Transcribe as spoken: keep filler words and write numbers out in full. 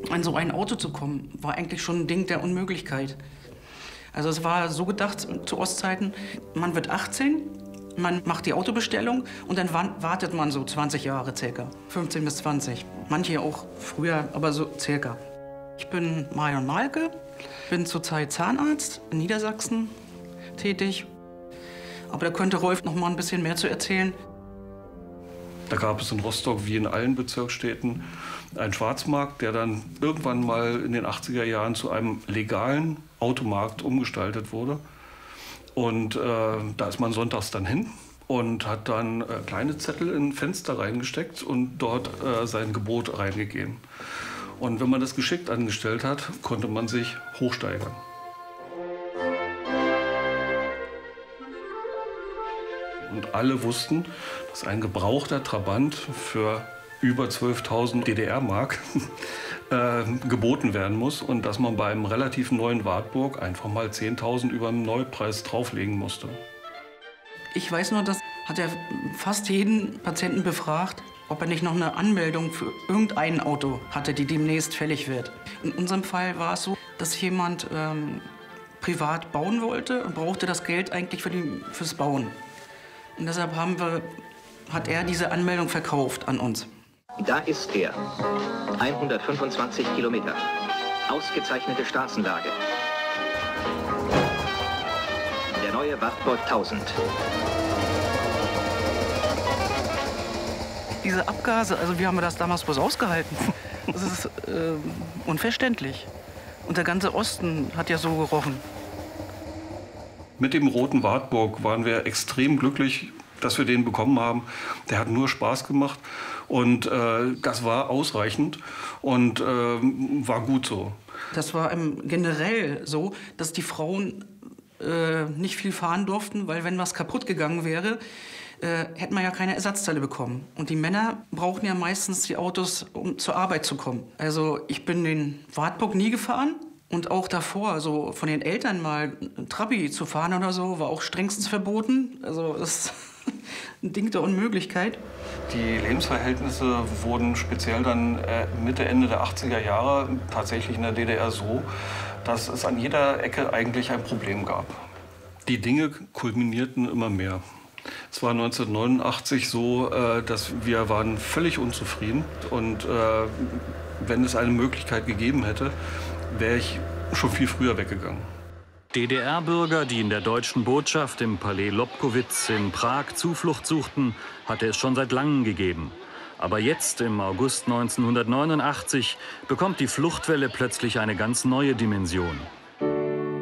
an so ein Auto zu kommen, war eigentlich schon ein Ding der Unmöglichkeit. Also es war so gedacht zu Ostzeiten, man wird achtzehn, man macht die Autobestellung und dann wartet man so zwanzig Jahre circa, fünfzehn bis zwanzig. Manche auch früher, aber so circa. Ich bin Marion Malke, bin zurzeit Zahnarzt in Niedersachsen tätig. Aber da könnte Rolf noch mal ein bisschen mehr zu erzählen. Da gab es in Rostock wie in allen Bezirksstädten einen Schwarzmarkt, der dann irgendwann mal in den achtziger Jahren zu einem legalen Automarkt umgestaltet wurde. Und äh, da ist man sonntags dann hin und hat dann äh, kleine Zettel in Fenster reingesteckt und dort äh, sein Gebot reingegeben. Und wenn man das geschickt angestellt hat, konnte man sich hochsteigern. Und alle wussten, dass ein gebrauchter Trabant für über zwölftausend D D R-Mark äh, geboten werden muss und dass man bei einem relativ neuen Wartburg einfach mal zehntausend über dem Neupreis drauflegen musste. Ich weiß nur, das hat er fast jeden Patienten befragt, ob er nicht noch eine Anmeldung für irgendein Auto hatte, die demnächst fällig wird. In unserem Fall war es so, dass jemand ähm, privat bauen wollte und brauchte das Geld eigentlich für die, fürs Bauen. Und deshalb haben wir, hat er diese Anmeldung verkauft an uns. Da ist er. hundertfünfundzwanzig Kilometer. Ausgezeichnete Straßenlage. Der neue Wartburg tausend. Diese Abgase, also wie haben wir das damals bloß ausgehalten? Das ist äh, unverständlich. Und der ganze Osten hat ja so gerochen. Mit dem roten Wartburg waren wir extrem glücklich, dass wir den bekommen haben. Der hat nur Spaß gemacht und äh, das war ausreichend und äh, war gut so. Das war ähm, generell so, dass die Frauen äh, nicht viel fahren durften, weil wenn was kaputt gegangen wäre, äh, hätte man ja keine Ersatzteile bekommen. Und die Männer brauchen ja meistens die Autos, um zur Arbeit zu kommen. Also ich bin den Wartburg nie gefahren. Und auch davor, so von den Eltern mal Trabi zu fahren oder so, war auch strengstens verboten. Also das ist ein Ding der Unmöglichkeit. Die Lebensverhältnisse wurden speziell dann Mitte, Ende der achtziger Jahre tatsächlich in der D D R so, dass es an jeder Ecke eigentlich ein Problem gab. Die Dinge kulminierten immer mehr. Es war neunzehnhundertneunundachtzig so, dass wir waren völlig unzufrieden. Und wenn es eine Möglichkeit gegeben hätte, wäre ich schon viel früher weggegangen. D D R-Bürger, die in der deutschen Botschaft im Palais Lobkowitz in Prag Zuflucht suchten, hatte es schon seit langem gegeben. Aber jetzt, im August neunzehnhundertneunundachtzig, bekommt die Fluchtwelle plötzlich eine ganz neue Dimension.